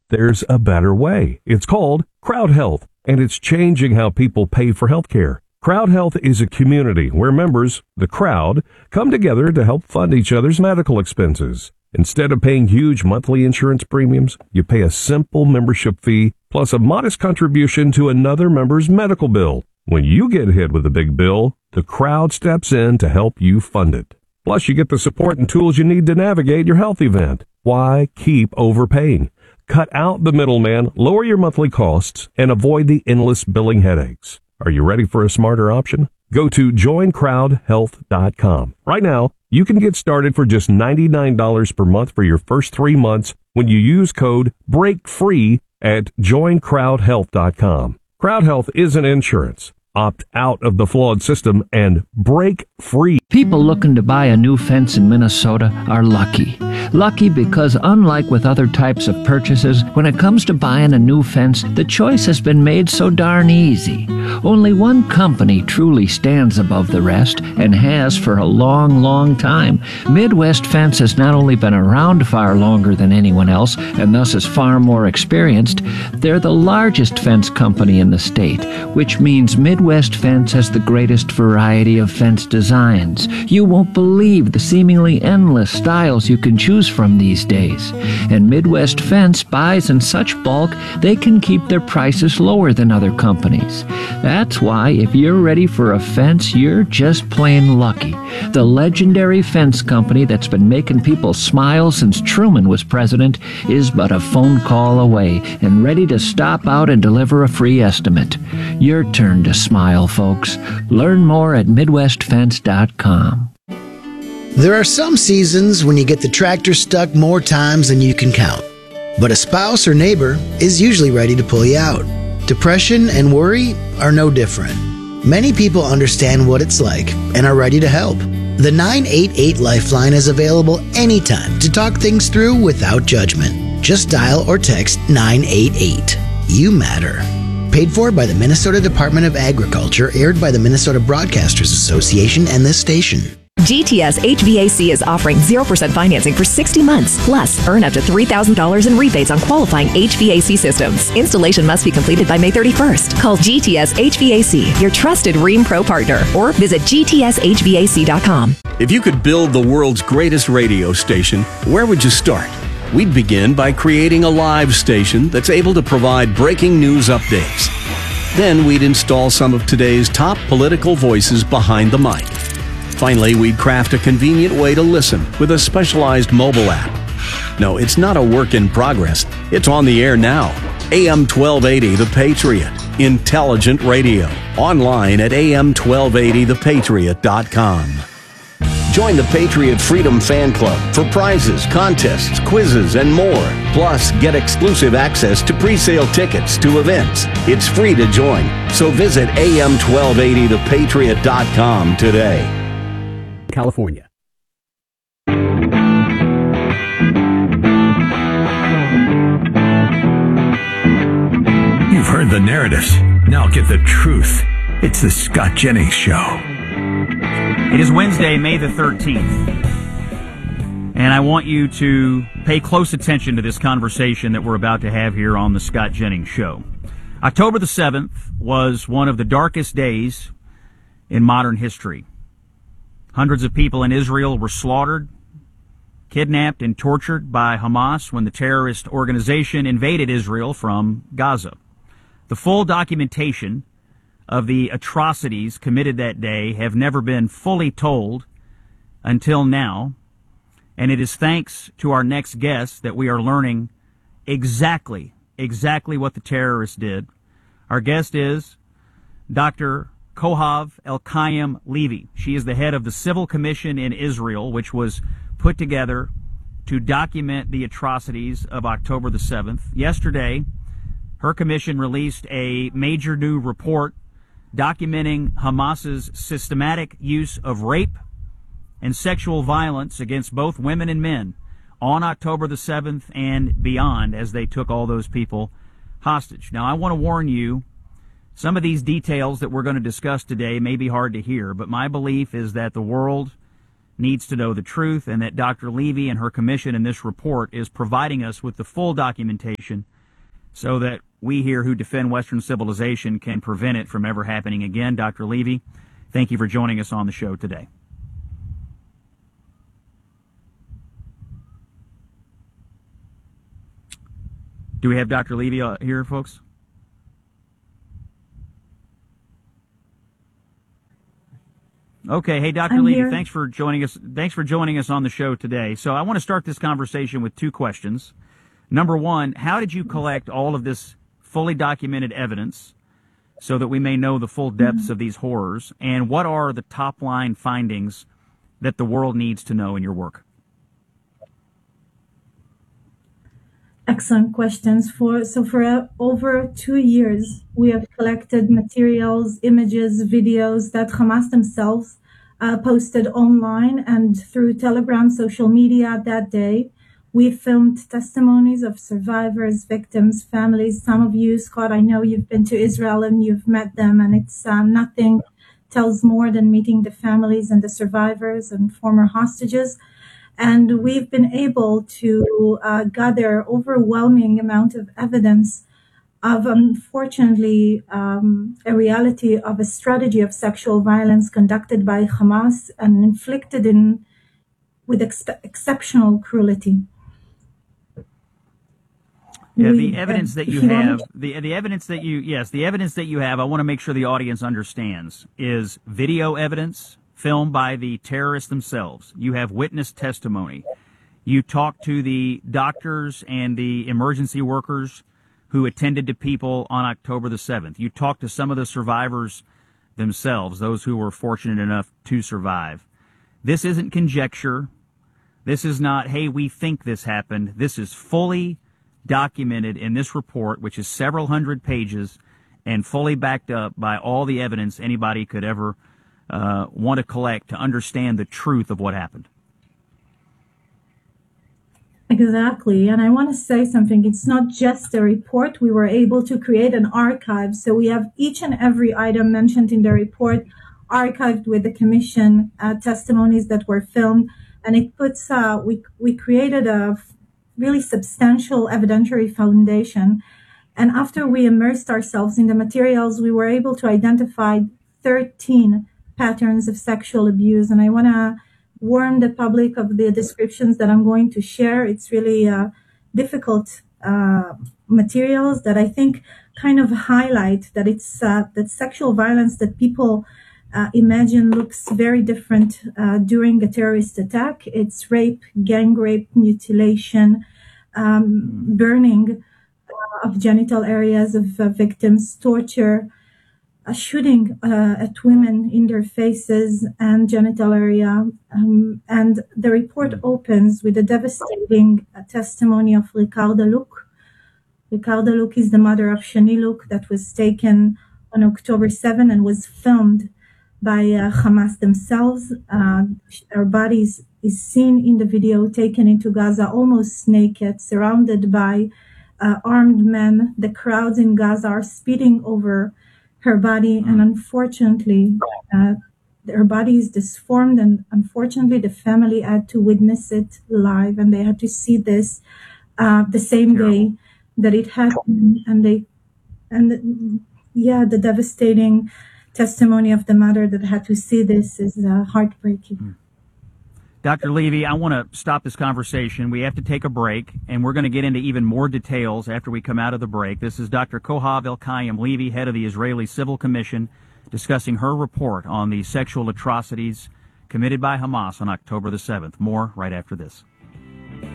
there's a better way. It's called Crowd Health, and it's changing how people pay for health care. Crowd Health is a community where members, the crowd, come together to help fund each other's medical expenses. Instead of paying huge monthly insurance premiums, you pay a simple membership fee plus a modest contribution to another member's medical bill. When you get hit with a big bill, the crowd steps in to help you fund it. Plus, you get the support and tools you need to navigate your health event. Why keep overpaying? Cut out the middleman, lower your monthly costs, and avoid the endless billing headaches. Are you ready for a smarter option? Go to joincrowdhealth.com. Right now, you can get started for just $99 per month for your first 3 months when you use code BREAKFREE at joincrowdhealth.com. Crowd Health isn't insurance. Opt out of the flawed system and break free. People looking to buy a new fence in Minnesota are lucky. Lucky because unlike with other types of purchases, when it comes to buying a new fence, the choice has been made so darn easy. Only one company truly stands above the rest and has for a long, long time. Midwest Fence has not only been around far longer than anyone else and thus is far more experienced, they're the largest fence company in the state, which means Midwest Fence has the greatest variety of fence designs. You won't believe the seemingly endless styles you can choose from these days. And Midwest Fence buys in such bulk, they can keep their prices lower than other companies. That's why if you're ready for a fence, you're just plain lucky. The legendary fence company that's been making people smile since Truman was president is but a phone call away and ready to stop out and deliver a free estimate. Your turn to smile, folks. Learn more at MidwestFence.com. There are some seasons when you get the tractor stuck more times than you can count. But a spouse or neighbor is usually ready to pull you out. Depression and worry are no different. Many people understand what it's like and are ready to help. The 988 Lifeline is available anytime to talk things through without judgment. Just dial or text 988. You matter. Paid for by the Minnesota Department of Agriculture, aired by the Minnesota Broadcasters Association and this station. GTS HVAC is offering 0% financing for 60 months. Plus, earn up to $3,000 in rebates on qualifying HVAC systems. Installation must be completed by May 31st. Call GTS HVAC, your trusted Rheem Pro partner, or visit gtshvac.com. If you could build the world's greatest radio station, where would you start? We'd begin by creating a live station that's able to provide breaking news updates. Then we'd install some of today's top political voices behind the mic. Finally, we'd craft a convenient way to listen with a specialized mobile app. No, it's not a work in progress. It's on the air now. AM 1280 The Patriot. Intelligent radio. Online at am1280thepatriot.com. Join the Patriot Freedom Fan Club for prizes, contests, quizzes, and more. Plus, get exclusive access to pre-sale tickets to events. It's free to join, so visit am1280thepatriot.com today. California. You've heard the narratives. Now get the truth. It's the Scott Jennings Show. It is Wednesday, May the 13th. And I want you to pay close attention to this conversation that we're about to have here on the Scott Jennings Show. October the 7th was one of the darkest days in modern history. Hundreds of people in Israel were slaughtered, kidnapped, and tortured by Hamas when the terrorist organization invaded Israel from Gaza. The full documentation of the atrocities committed that day have never been fully told until now, and it is thanks to our next guest that we are learning exactly what the terrorists did. Our guest is Dr. Kohav Elkayim Levy. She is the head of the Civil Commission in Israel, which was put together to document the atrocities of October the 7th. Yesterday, her commission released a major new report documenting Hamas's systematic use of rape and sexual violence against both women and men on October the 7th and beyond as they took all those people hostage. Now, I want to warn you, some of these details that we're going to discuss today may be hard to hear, but my belief is that the world needs to know the truth and that Dr. Levy and her commission in this report is providing us with the full documentation so that we here who defend Western civilization can prevent it from ever happening again. Dr. Levy, thank you for joining us on the show today. Do we have Dr. Levy here, folks? Okay. Hey, Dr. Levy, here. thanks for joining us. Thanks for joining us on the show today. So I want to start this conversation with two questions. Number one, how did you collect all of this fully documented evidence so that we may know the full depths of these horrors? And what are the top line findings that the world needs to know in your work? Excellent questions. For over 2 years, we have collected materials, images, videos that Hamas themselves posted online and through Telegram, social media that day. We filmed testimonies of survivors, victims, families. Some of you, Scott, I know you've been to Israel and you've met them, and it's nothing tells more than meeting the families and the survivors and former hostages. And we've been able to gather overwhelming amount of evidence of, unfortunately, a reality of a strategy of sexual violence conducted by Hamas and inflicted with exceptional cruelty. Yeah, the evidence that you have, the evidence that you have, I want to make sure the audience understands, is video evidence filmed by the terrorists themselves. You have witness testimony. You talk to the doctors and the emergency workers who attended to people on October the 7th. You talk to some of the survivors themselves, those who were fortunate enough to survive. This isn't conjecture. This is not, hey, we think this happened. This is fully documented in this report, which is several hundred pages and fully backed up by all the evidence anybody could ever want to collect to understand the truth of what happened. Exactly. And I want to say something. It's not just a report. We were able to create an archive. So we have each and every item mentioned in the report archived with the commission testimonies that were filmed. And it puts, we created a really substantial evidentiary foundation. And after we immersed ourselves in the materials, we were able to identify 13 patterns of sexual abuse. And I want to warn the public of the descriptions that I'm going to share. It's really difficult materials that I think kind of highlight that it's that sexual violence that people imagine looks very different during a terrorist attack. It's rape, gang rape, mutilation, burning of genital areas of victims, torture, shooting at women in their faces and genital area. And the report opens with a devastating testimony of Ricarda Luke. Ricarda Luke is the mother of Shani Luke that was taken on October 7 and was filmed by Hamas themselves. Her body is seen in the video taken into Gaza almost naked, surrounded by armed men. The crowds in Gaza are speeding over her body, and unfortunately, her body is disformed, and unfortunately, the family had to witness it live, and they had to see this the same day that it happened, the devastating testimony of the mother that had to see this is heartbreaking. Dr. Levy, I want to stop this conversation. We have to take a break, and we're going to get into even more details after we come out of the break. This is Dr. Kohav Elkayim Levy, head of the Israeli Civil Commission, discussing her report on the sexual atrocities committed by Hamas on October the 7th. More right after this.